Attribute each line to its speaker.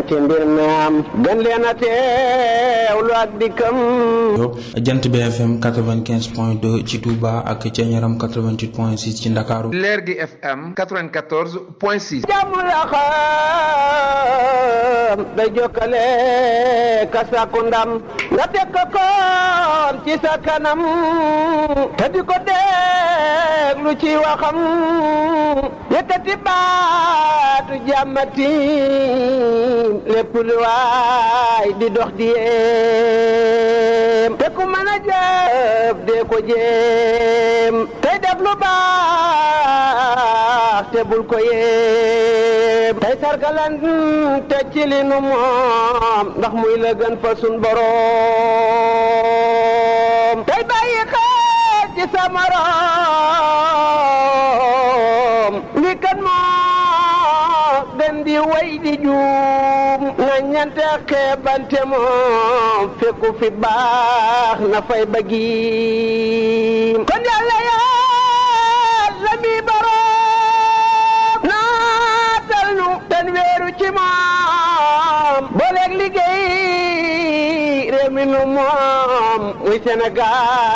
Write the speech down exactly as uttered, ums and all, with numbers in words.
Speaker 1: ci mbir mi am gën leen a teewlu ak dikkam.
Speaker 2: Jant bi F M quatre-vingt-quinze point deux ci Touba ak Thiéniaram quatre-vingt-huit point six ci Ndakaaru.
Speaker 3: Leer gi F M quatre-vingt-quatorze point six.
Speaker 1: jàmm la xam day jokkale ka sàkku ndam nga teg ko koon ci sa kanam te di ko déglu ci waxam yëkkati baatu jàmmati lépp lu waay di dox di yéem te ku mën a jëf dee ko jéem tey def lu baax te bul ko yéem tey sargalan te ci li nu moom ndax muy la gën fa sun boroom tey bàyyi xel ci sa morom li kan moo gën di way di juum na ñante xeebante moom fekku fi baax na fay bëggi kon yàlla yàlla mi boroom naatal nu ten weeru ci moom booleeg liggéey réew mi nu moom muy Sénégal